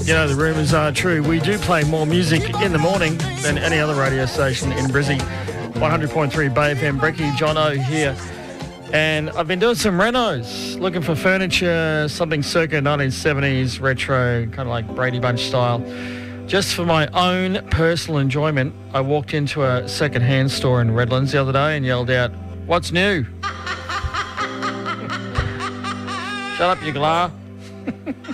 You know, the rumours are true. We do play more music in the morning than any other radio station in Brizzy. 100.3 Bay FM. Brecky, Jono here. And I've been doing some renos, looking for furniture, something circa 1970s, retro, kind of like Brady Bunch style. Just for my own personal enjoyment, I walked into a second-hand store in Redlands the other day and yelled out, "What's new?" Shut up, you glar.